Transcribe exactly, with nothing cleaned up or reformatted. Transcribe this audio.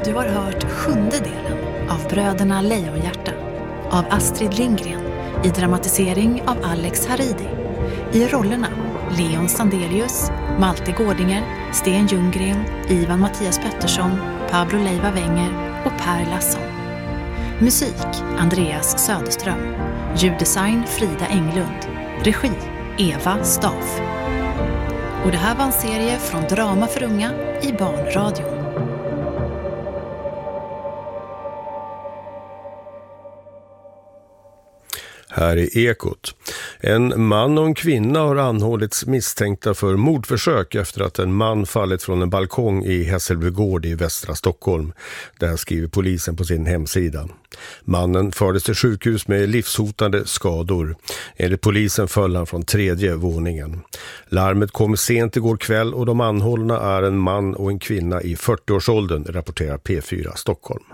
Du har hört sjunde delen av Bröderna Lejonhjärta av Astrid Lindgren i dramatisering av Alex Haridi. I rollerna Leon Sandelius, Malte Gårdinger, Sten Ljunggren, Ivan Mattias Pettersson, Pablo Leiva Wenger och Per Lasson. Musik Andreas Söderström. Ljuddesign Frida Englund. Regi Eva Staff. Och det här var en serie från Drama för unga i Barnradion. Här är Ekot. En man och en kvinna har anhållits misstänkta för mordförsök efter att en man fallit från en balkong i Hässelbygård i västra Stockholm. Det här skriver polisen på sin hemsida. Mannen fördes till sjukhus med livshotande skador. Enligt polisen föll han från tredje våningen. Larmet kom sent igår kväll och de anhållna är en man och en kvinna i fyrtioårsåldern, rapporterar P fyra Stockholm.